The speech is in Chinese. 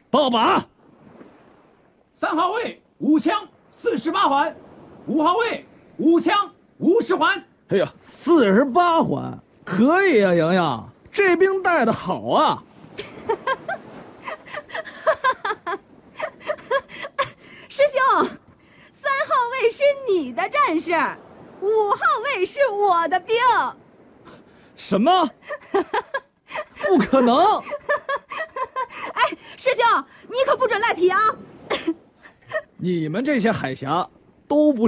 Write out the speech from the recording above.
报靶。 3号位5枪48环，5号位5枪50环。 哎呀，48环可以啊，莹莹，这兵带的好啊。 师兄，3号位是你的战士，5号位是我的兵。 什么？不可能！ 哎，师兄，你可不准赖皮啊！ 你们这些海峡都不